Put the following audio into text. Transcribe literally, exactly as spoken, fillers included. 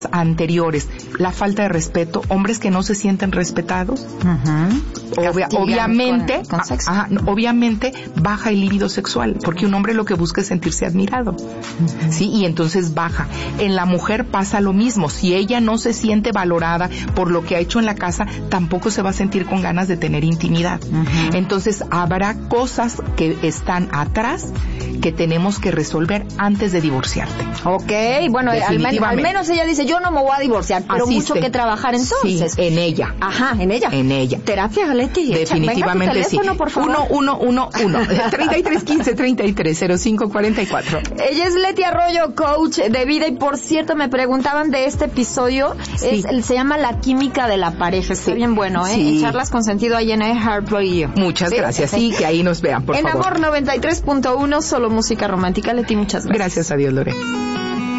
anteriores, la falta de respeto, hombres que no se sienten respetados, uh-huh. Obvia, obviamente, con, con ajá, obviamente baja el libido sexual, porque un hombre lo que busca es sentirse admirado, uh-huh. Sí, y entonces baja. En la mujer pasa lo mismo, si ella no se siente valorada por lo que ha hecho en la casa, tampoco se va a sentir con ganas de tener intimidad. Uh-huh. Entonces habrá cosas que están atrás que tenemos que resolver antes de divorciarte. Ok, bueno, al, men- al menos ella dice, yo no me voy a divorciar, pero Asiste. Mucho que trabajar entonces. Sí, en ella. Ajá, en ella. En ella. Terapia, Leti. Definitivamente Venga, tu teléfono, sí. por favor. uno uno uno uno treinta y tres quince treinta y tres cero cinco cuarenta y cuatro. Ella es Leti Arroyo, coach de vida, y por cierto, me preguntaban de este episodio, sí. es, se llama La Química de la Pareja. Está sí. bien bueno, ¿eh? Sí. En Charlas con Sentido ahí en iHeartRadio. Muchas ¿Sí? gracias. Sí, que ahí nos vean, por en favor. En Amor noventa y tres punto uno, solo música romántica. Leti, muchas gracias. Gracias a Dios, Lore.